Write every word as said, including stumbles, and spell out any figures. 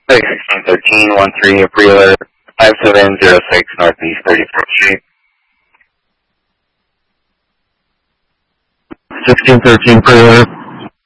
sixteen thirteen, one three, Preler, five seven zero six, Northeast thirty-fourth Street. sixteen thirteen, Preler.